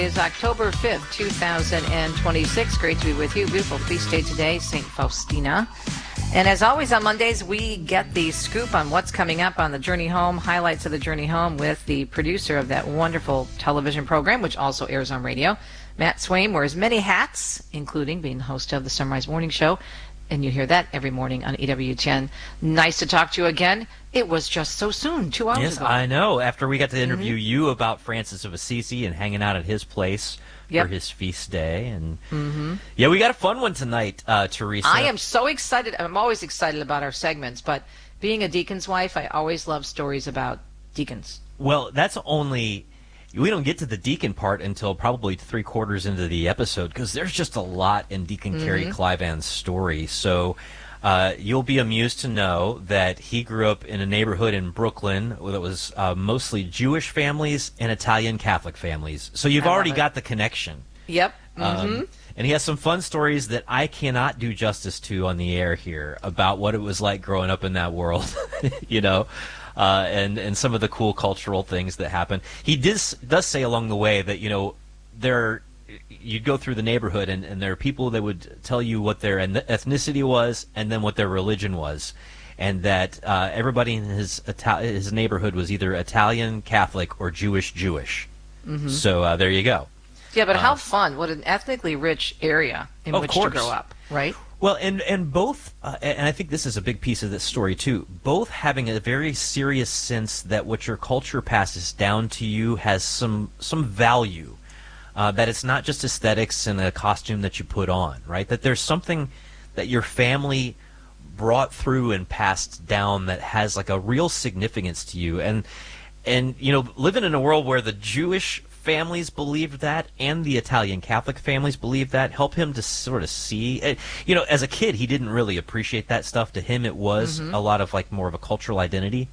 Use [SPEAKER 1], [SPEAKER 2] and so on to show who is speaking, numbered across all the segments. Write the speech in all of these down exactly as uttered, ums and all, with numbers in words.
[SPEAKER 1] It's October fifth, two thousand twenty-six. Great to be with you. Beautiful feast day today, Saint Faustina. And as always on Mondays, we get the scoop on what's coming up on the Journey Home, highlights of the Journey Home with the producer of that wonderful television program, which also airs on radio. Matt Swaim wears many hats, including being the host of the Sunrise Morning Show. And you hear that every morning on E W ten. Nice to talk to you again. It was just so soon, two hours
[SPEAKER 2] yes,
[SPEAKER 1] ago.
[SPEAKER 2] Yes, I know. After we got to interview
[SPEAKER 1] mm-hmm.
[SPEAKER 2] you about Francis of Assisi and hanging out at his place yep. for his feast day. And
[SPEAKER 1] mm-hmm.
[SPEAKER 2] yeah, we got a fun one tonight, uh, Teresa.
[SPEAKER 1] I am so excited. I'm always excited about our segments, but being a deacon's wife, I always love stories about deacons.
[SPEAKER 2] Well, that's only... We don't get to the deacon part until probably three quarters into the episode because there's just a lot in Deacon mm-hmm. Kerry Clivan's story. So uh, you'll be amused to know that he grew up in a neighborhood in Brooklyn that was uh, mostly Jewish families and Italian Catholic families. So you've already got the connection.
[SPEAKER 1] Yep. Mm-hmm.
[SPEAKER 2] Um, and he has some fun stories that I cannot do justice to on the air here about what it was like growing up in that world, you know. Uh, and and some of the cool cultural things that happen. He does does say along the way that, you know, there you'd go through the neighborhood and, and there are people that would tell you what their ethnicity was and then what their religion was, and that uh, everybody in his Ita- his neighborhood was either Italian Catholic or Jewish Jewish. Mm-hmm. So uh, there you go.
[SPEAKER 1] Yeah, but
[SPEAKER 2] uh,
[SPEAKER 1] how fun! What an ethnically rich area in which
[SPEAKER 2] course.
[SPEAKER 1] to grow up, right?
[SPEAKER 2] Well, and and both, uh, and I think this is a big piece of this story too, both having a very serious sense that what your culture passes down to you has some some value, uh, that it's not just aesthetics and a costume that you put on, right? That there's something that your family brought through and passed down that has like a real significance to you. And, and you know, living in a world where the Jewish families believed that and the Italian Catholic families believed that, help him to sort of see, you know, as a kid he didn't really appreciate that stuff. To him it was mm-hmm. a lot of like more of a cultural identity,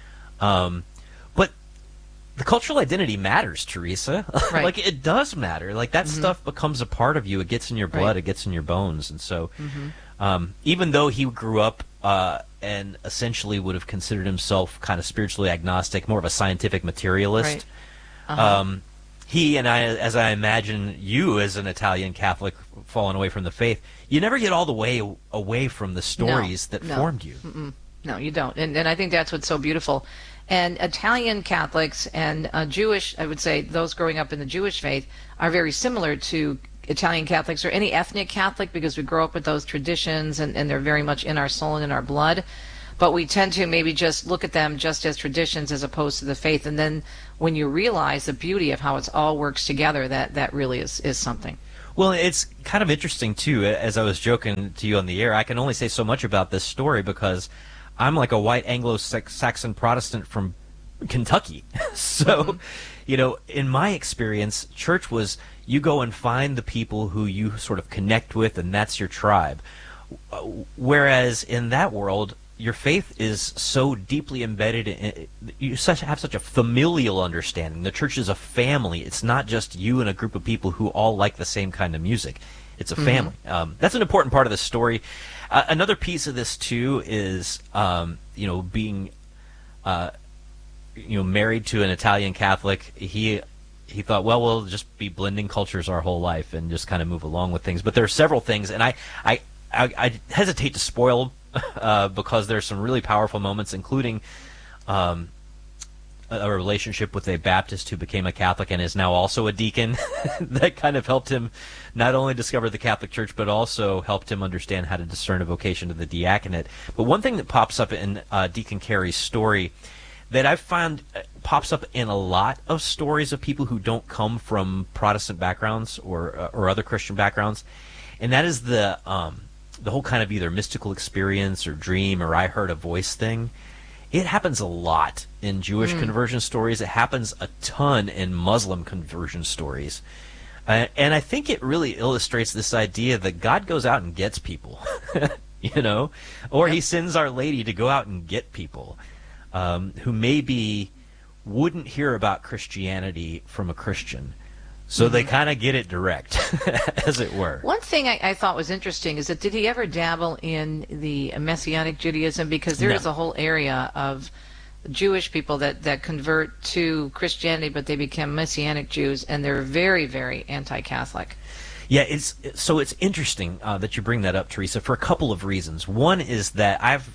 [SPEAKER 2] um but the cultural identity matters, Teresa. Right. Like it does matter. Like that mm-hmm. stuff becomes a part of you. It gets in your blood. Right. It gets in your bones. And so mm-hmm. um even though he grew up uh and essentially would have considered himself kind of spiritually agnostic, more of a scientific materialist,
[SPEAKER 1] right. uh-huh.
[SPEAKER 2] um he and I, as I imagine you as an Italian Catholic falling away from the faith, you never get all the way away from the stories
[SPEAKER 1] no,
[SPEAKER 2] that
[SPEAKER 1] no.
[SPEAKER 2] formed you.
[SPEAKER 1] Mm-mm. No, you don't. And, and I think that's what's so beautiful. And Italian Catholics and uh, Jewish, I would say those growing up in the Jewish faith, are very similar to Italian Catholics or any ethnic Catholic because we grow up with those traditions and, and they're very much in our soul and in our blood. But we tend to maybe just look at them just as traditions as opposed to the faith. And then when you realize the beauty of how it all works together, that, that really is, is something.
[SPEAKER 2] Well, it's kind of interesting, too. As I was joking to you on the air, I can only say so much about this story because I'm like a white Anglo-Saxon Protestant from Kentucky. So, mm-hmm. you know, in my experience, church was you go and find the people who you sort of connect with, and that's your tribe. Whereas in that world, your faith is so deeply embedded in, you such have such a familial understanding. The church is a family. It's not just you and a group of people who all like the same kind of music. It's a family. Mm-hmm. Um, that's an important part of the story. Uh, another piece of this too is, um, you know, being, uh, you know, married to an Italian Catholic. He he thought, well, we'll just be blending cultures our whole life and just kind of move along with things. But there are several things, and I I I, I hesitate to spoil. Uh, because there's some really powerful moments, including um, a, a relationship with a Baptist who became a Catholic and is now also a deacon. That kind of helped him not only discover the Catholic Church, but also helped him understand how to discern a vocation to the diaconate. But one thing that pops up in uh, Deacon Kerry's story that I've found pops up in a lot of stories of people who don't come from Protestant backgrounds or uh, or other Christian backgrounds, and that is the um, the whole kind of either mystical experience or dream or I heard a voice thing. It happens a lot in Jewish mm. conversion stories. It happens a ton in Muslim conversion stories. Uh, and I think it really illustrates this idea that God goes out and gets people, you know, or yep. he sends Our Lady to go out and get people um, who maybe wouldn't hear about Christianity from a Christian. So mm-hmm. they kind of get it direct, as it were.
[SPEAKER 1] One thing I, I thought was interesting is that did he ever dabble in the Messianic Judaism? Because there no. is a whole area of Jewish people that, that convert to Christianity, but they become Messianic Jews, and they're very, very anti-Catholic.
[SPEAKER 2] Yeah, it's so it's interesting uh, that you bring that up, Teresa, for a couple of reasons. One is that I've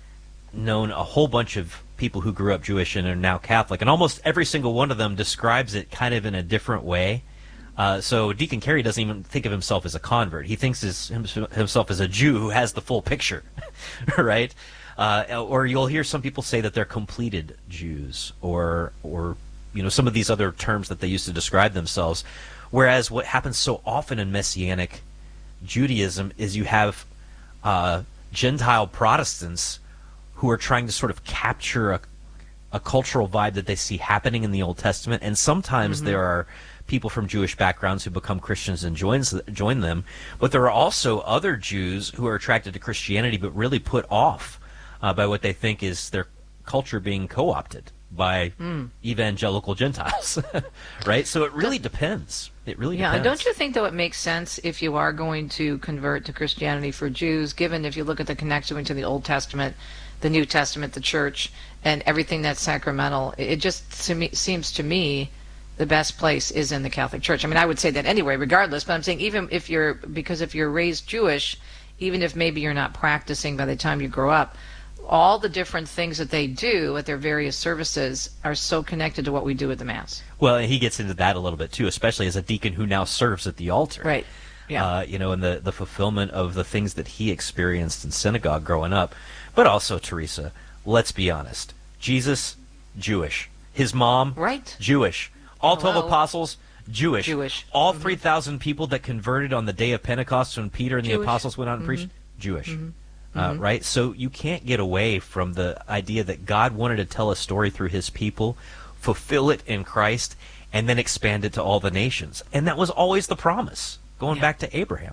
[SPEAKER 2] known a whole bunch of people who grew up Jewish and are now Catholic, and almost every single one of them describes it kind of in a different way. Uh, so Deacon Carey doesn't even think of himself as a convert. He thinks his, himself as a Jew who has the full picture, right? Uh, or you'll hear some people say that they're completed Jews, or or you know some of these other terms that they use to describe themselves. Whereas what happens so often in Messianic Judaism is you have uh, Gentile Protestants who are trying to sort of capture a, a cultural vibe that they see happening in the Old Testament, and sometimes mm-hmm. there are people from Jewish backgrounds who become Christians and joins join them, but there are also other Jews who are attracted to Christianity but really put off uh, by what they think is their culture being co-opted by mm. evangelical Gentiles, right? So it really depends. It really
[SPEAKER 1] yeah,
[SPEAKER 2] depends.
[SPEAKER 1] and don't you think, though, it makes sense if you are going to convert to Christianity for Jews, given if you look at the connection between the Old Testament, the New Testament, the church, and everything that's sacramental, it just to me, seems to me the best place is in the Catholic Church. I mean, I would say that anyway, regardless, but I'm saying even if you're, because if you're raised Jewish, even if maybe you're not practicing by the time you grow up, all the different things that they do at their various services are so connected to what we do at the Mass.
[SPEAKER 2] Well, and he gets into that a little bit too, especially as a deacon who now serves at the altar.
[SPEAKER 1] Right. Yeah.
[SPEAKER 2] Uh, you know, and the, the fulfillment of the things that he experienced in synagogue growing up. But also, Teresa, let's be honest. Jesus, Jewish. His mom,
[SPEAKER 1] right.
[SPEAKER 2] Jewish. All twelve
[SPEAKER 1] Hello.
[SPEAKER 2] apostles, Jewish.
[SPEAKER 1] Jewish.
[SPEAKER 2] All
[SPEAKER 1] mm-hmm.
[SPEAKER 2] three thousand people that converted on the day of Pentecost when Peter and
[SPEAKER 1] Jewish.
[SPEAKER 2] the apostles went out and
[SPEAKER 1] mm-hmm.
[SPEAKER 2] preached, Jewish.
[SPEAKER 1] Mm-hmm.
[SPEAKER 2] Uh,
[SPEAKER 1] mm-hmm.
[SPEAKER 2] right? So you can't get away from the idea that God wanted to tell a story through his people, fulfill it in Christ, and then expand it to all the nations. And that was always the promise, going
[SPEAKER 1] yeah.
[SPEAKER 2] back to Abraham.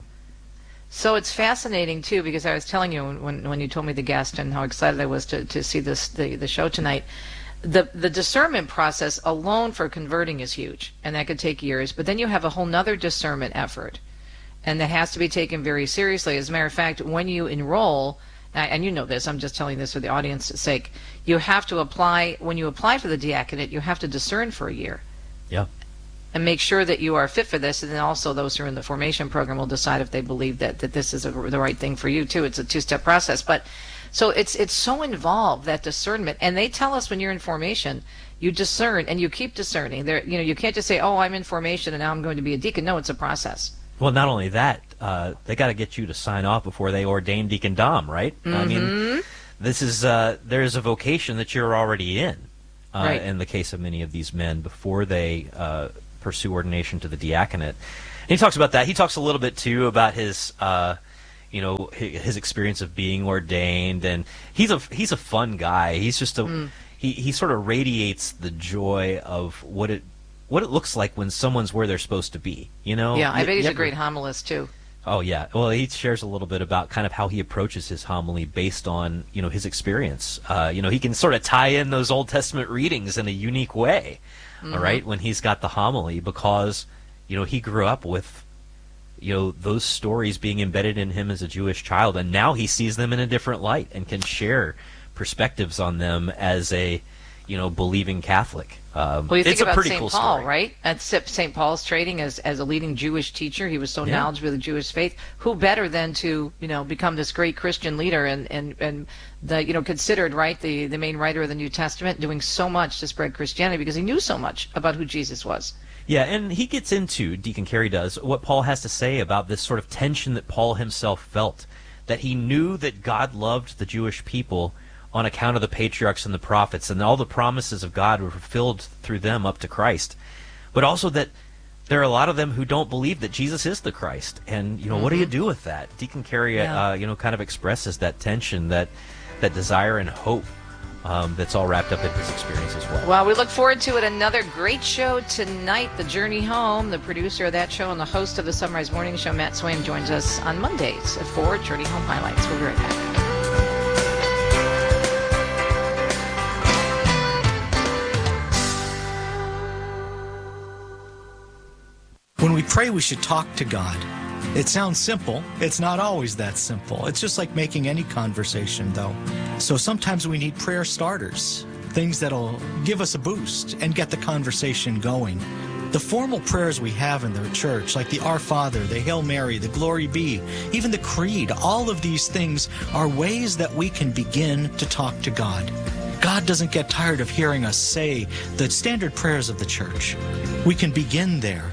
[SPEAKER 1] So it's fascinating, too, because I was telling you when when you told me the guest and how excited I was to, to see this the, the show tonight, the the discernment process alone for converting is huge, and that could take years. But then you have a whole nother discernment effort, and that has to be taken very seriously. As a matter of fact, when you enroll, and you know this, I'm just telling this for the audience's sake, you have to apply, when you apply for the diaconate, you have to discern for a year.
[SPEAKER 2] Yeah.
[SPEAKER 1] And make sure that you are fit for this, and then also those who are in the formation program will decide if they believe that, that this is a, the right thing for you, too. It's a two-step process. But so it's it's so involved, that discernment. And they tell us when you're in formation, you discern, and you keep discerning. There, you know, you can't just say, oh, I'm in formation, and now I'm going to be a deacon. No, it's a process.
[SPEAKER 2] Well, not only that, uh, they got to get you to sign off before they ordain Deacon Dom, right?
[SPEAKER 1] Mm-hmm.
[SPEAKER 2] I mean, this is uh, there's a vocation that you're already in, uh,
[SPEAKER 1] right.
[SPEAKER 2] in the case of many of these men before they uh, pursue ordination to the diaconate. And he talks about that. He talks a little bit too about his, uh, you know, his experience of being ordained, and he's a he's a fun guy. He's just a mm. he he sort of radiates the joy of what it. what it looks like when someone's where they're supposed to be, you know?
[SPEAKER 1] Yeah, I bet he's
[SPEAKER 2] you
[SPEAKER 1] a great homilist, too.
[SPEAKER 2] Oh, yeah. Well, he shares a little bit about kind of how he approaches his homily based on, you know, his experience. Uh, you know, he can sort of tie in those Old Testament readings in a unique way, mm-hmm. all right, when he's got the homily, because, you know, he grew up with, you know, those stories being embedded in him as a Jewish child, and now he sees them in a different light and can share perspectives on them as a, you know, believing Catholic. Um,
[SPEAKER 1] well, you think
[SPEAKER 2] it's a
[SPEAKER 1] about
[SPEAKER 2] pretty
[SPEAKER 1] Saint
[SPEAKER 2] cool
[SPEAKER 1] Paul,
[SPEAKER 2] story.
[SPEAKER 1] right? At Saint Paul's trading as as a leading Jewish teacher, he was so
[SPEAKER 2] Yeah.
[SPEAKER 1] knowledgeable of the Jewish faith. Who better than to, you know, become this great Christian leader and and and the, you know, considered, right, the the main writer of the New Testament, doing so much to spread Christianity because he knew so much about who Jesus was.
[SPEAKER 2] Yeah, and he gets into, Deacon Carey does, what Paul has to say about this sort of tension that Paul himself felt, that he knew that God loved the Jewish people on account of the patriarchs and the prophets, and all the promises of God were fulfilled through them up to Christ. But also that there are a lot of them who don't believe that Jesus is the Christ. And, you know, mm-hmm. what do you do with that? Deacon Carey, yeah. uh, you know, kind of expresses that tension, that that desire and hope um, that's all wrapped up in his experience as well.
[SPEAKER 1] Well, we look forward to it. Another great show tonight, The Journey Home. The producer of that show and the host of the Sunrise Morning Show, Matt Swaim, joins us on Mondays for Journey Home Highlights. We'll be right back.
[SPEAKER 3] When we pray, we should talk to God. It sounds simple. It's not always that simple. It's just like making any conversation, though. So sometimes we need prayer starters. things that'll give us a boost and get the conversation going. The formal prayers we have in the church, like the Our Father, the Hail Mary, the Glory Be, even the Creed, all of these things are ways that we can begin to talk to God. God doesn't get tired of hearing us say the standard prayers of the church. We can begin there.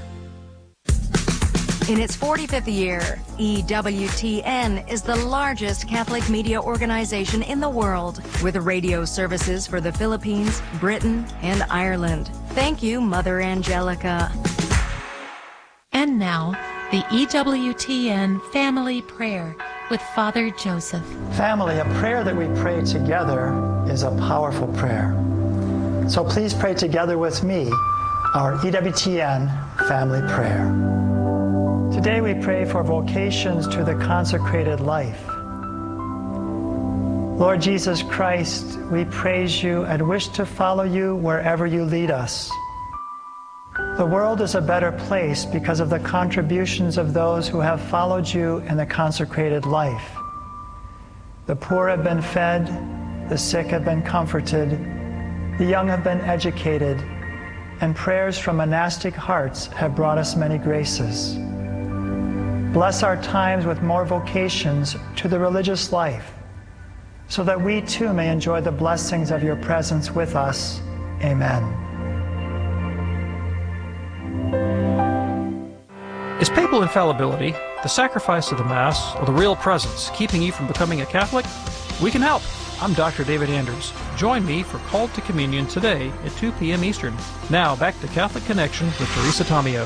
[SPEAKER 4] In its forty-fifth year, E W T N is the largest Catholic media organization in the world, with radio services for the Philippines, Britain, and Ireland. Thank you, Mother Angelica.
[SPEAKER 5] And now, the E W T N Family Prayer with Father Joseph.
[SPEAKER 6] Family, a prayer that we pray together is a powerful prayer. So please pray together with me our E W T N Family Prayer. Today we pray for vocations to the consecrated life. Lord Jesus Christ, we praise you and wish to follow you wherever you lead us. The world is a better place because of the contributions of those who have followed you in the consecrated life. The poor have been fed, the sick have been comforted, the young have been educated, and prayers from monastic hearts have brought us many graces. Bless our times with more vocations to the religious life, so that we too may enjoy the blessings of your presence with us. Amen.
[SPEAKER 7] Is papal infallibility, the sacrifice of the Mass, or the real presence keeping you from becoming a Catholic? We can help. I'm Doctor David Anders. Join me for Called to Communion today at two p.m. Eastern. Now back to Catholic Connection with Teresa Tomeo.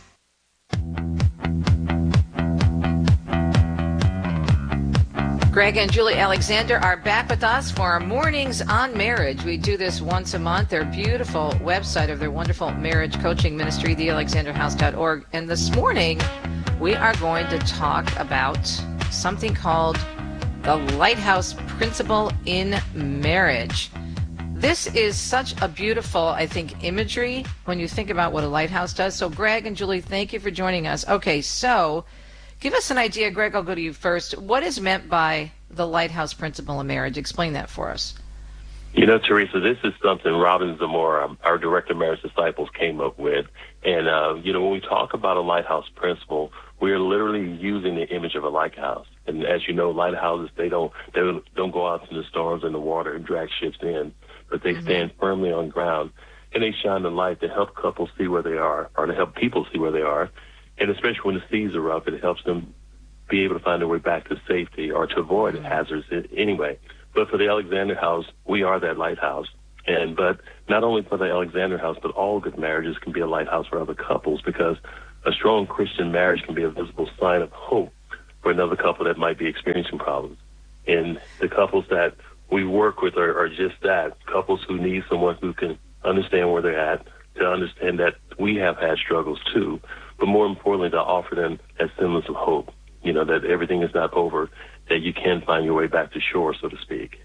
[SPEAKER 1] Greg and Julie Alexander are back with us for our Mornings on Marriage. We do this once a month. Their beautiful website of their wonderful marriage coaching ministry, the alexander house dot org. And this morning, we are going to talk about something called the Lighthouse Principle in Marriage. This is such a beautiful, I think, imagery when you think about what a lighthouse does. So, Greg and Julie, thank you for joining us. Okay, so give us an idea. Greg, I'll go to you first. What is meant by the Lighthouse Principle in Marriage? Explain that for us.
[SPEAKER 8] You know, Teresa, this is something Robin Zamora, our Director of Marriage Disciples, came up with. And, uh, you know, when we talk about a lighthouse principle, we are literally using the image of a lighthouse. And as you know, lighthouses, they don't they don't go out in the storms and the water and drag ships in, but they mm-hmm. stand firmly on ground. And they shine the light to help couples see where they are, or to help people see where they are. And especially when the seas are up, it helps them be able to find their way back to safety or to avoid mm-hmm. hazards anyway. But for the Alexander House, we are that lighthouse. And but not only for the Alexander House, but all good marriages can be a lighthouse for other couples, because a strong Christian marriage can be a visible sign of hope for another couple that might be experiencing problems. And the couples that we work with are, are just that, couples who need someone who can understand where they're at, to understand that we have had struggles too, but more importantly, to offer them that semblance of hope, you know, that everything is not over, that you can find your way back to shore, so to speak.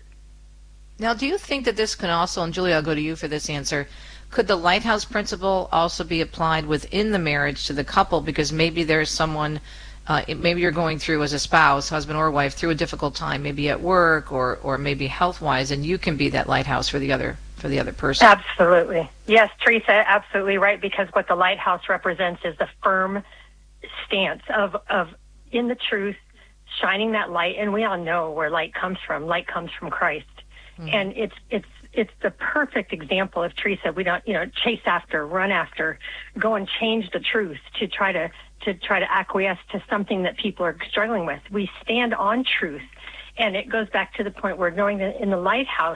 [SPEAKER 1] Now, do you think that this can also, and Julie, I'll go to you for this answer, could the lighthouse principle also be applied within the marriage to the couple? Because maybe there's someone, uh, maybe you're going through as a spouse, husband or wife, through a difficult time, maybe at work or, or maybe health-wise, and you can be that lighthouse for the other for the other person.
[SPEAKER 9] Absolutely. Yes, Teresa, absolutely right, because what the lighthouse represents is the firm stance of, of in the truth, shining that light, and we all know where light comes from. Light comes from Christ. Mm-hmm. And it's it's it's the perfect example of, Teresa, we don't, you know, chase after, run after, go and change the truth to try to to try to acquiesce to something that people are struggling with. We stand on truth. And it goes back to the point where knowing that in the lighthouse,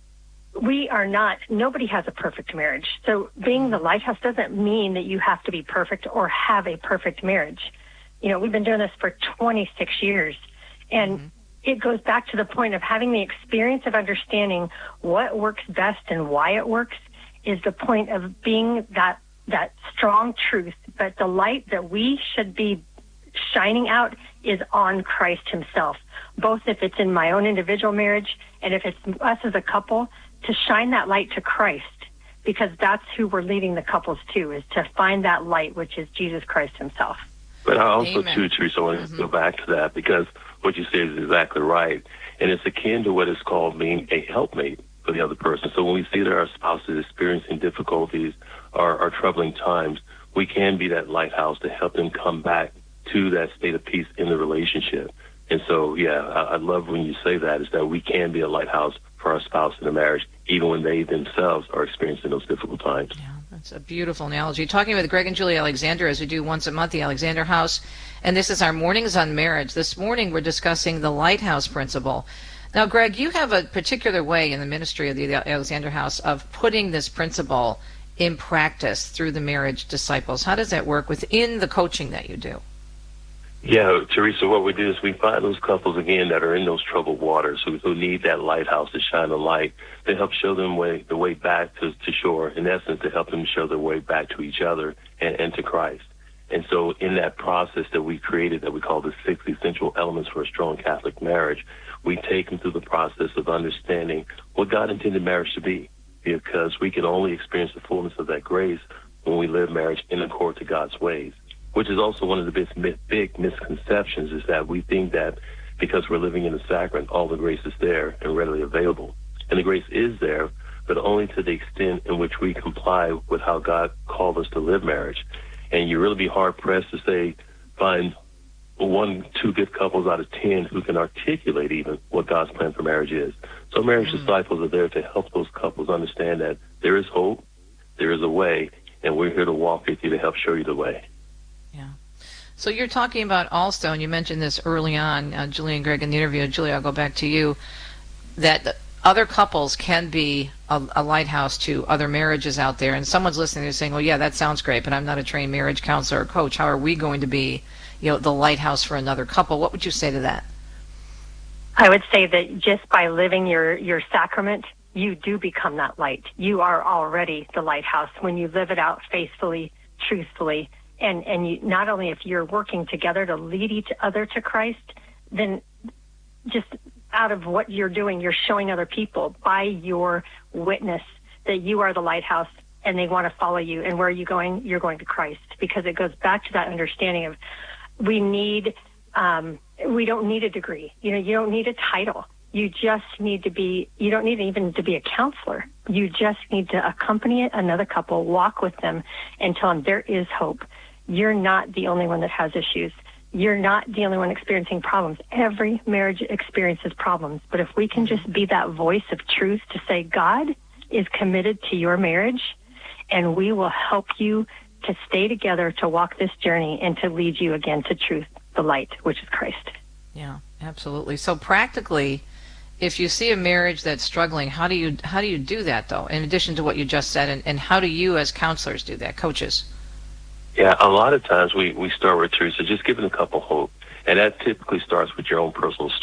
[SPEAKER 9] we are not, nobody has a perfect marriage. So being the lighthouse doesn't mean that you have to be perfect or have a perfect marriage. You know, we've been doing this for twenty-six years. And mm-hmm. it goes back to the point of having the experience of understanding what works best and why it works is the point of being that that strong truth. But the light that we should be shining out is on Christ himself, both if it's in my own individual marriage and if it's us as a couple, to shine that light to Christ, because that's who we're leading the couples to, is to find that light, which is Jesus Christ himself.
[SPEAKER 8] But I also,
[SPEAKER 1] Amen.
[SPEAKER 8] too, Teresa, want to mm-hmm. go back to that, because what you said is exactly right. And it's akin to what is called being a helpmate. for the other person. So when we see that our spouse is experiencing difficulties or, or troubling times, we can be that lighthouse to help them come back to that state of peace in the relationship. And so, yeah, I, I love when you say that, is that we can be a lighthouse for our spouse in a marriage, even when they themselves are experiencing those difficult times.
[SPEAKER 1] Yeah, that's a beautiful analogy. Talking with Greg and Julie Alexander, as we do once a month, the Alexander House, and this is our Mornings on Marriage. This morning we're discussing the lighthouse principle. Now, Greg, you have a particular way in the ministry of the Alexander House of putting this principle in practice through the marriage disciples. How does that work within the coaching that you do?
[SPEAKER 8] Yeah, Teresa, what we do is we find those couples, again, that are in those troubled waters, who, who need that lighthouse to shine a light, to help show them way, the way back to, to shore, in essence, to help them show their way back to each other and, and to Christ. And so in that process that we created that we call the six essential elements for a strong Catholic marriage, we take them through the process of understanding what God intended marriage to be, because we can only experience the fullness of that grace when we live marriage in accord to God's ways. Which is also one of the big, big misconceptions, is that we think that because we're living in the sacrament, all the grace is there and readily available. And the grace is there, but only to the extent in which we comply with how God called us to live marriage. And you really be hard-pressed to say, find one, two good couples out of ten who can articulate even what God's plan for marriage is. So marriage mm-hmm. disciples are there to help those couples understand that there is hope, there is a way, and we're here to walk with you to help show you the way.
[SPEAKER 1] Yeah. So you're talking about also, and you mentioned this early on, uh, Julie and Greg, in the interview. Julie, I'll go back to you, that other couples can be a, a lighthouse to other marriages out there. And someone's listening and saying, well, yeah, that sounds great, but I'm not a trained marriage counselor or coach. How are we going to be, you know, the lighthouse for another couple? What would you say to that?
[SPEAKER 9] I would say that just by living your, your sacrament, you do become that light. You are already the lighthouse when you live it out faithfully, truthfully. And and you, not only if you're working together to lead each other to Christ, then just out of what you're doing, you're showing other people by your witness that you are the lighthouse and they want to follow you. And where are you going? You're going to Christ, because it goes back to that understanding of we need, um, we don't need a degree. You know, you don't need a title. You just need to be, you don't need even to be a counselor. You just need to accompany another couple, walk with them, and tell them there is hope. You're not the only one that has issues. You're not the only one experiencing problems. Every marriage experiences problems. But if we can just be that voice of truth to say, God is committed to your marriage, and we will help you to stay together, to walk this journey, and to lead you again to truth, the light, which is Christ.
[SPEAKER 1] Yeah, absolutely. So practically, if you see a marriage that's struggling, how do you how do you do that, though, in addition to what you just said, and, and how do you as counselors do that, coaches?
[SPEAKER 8] Yeah, a lot of times we, we start with Teresa, just giving a couple hope. And that typically starts with your own personal story.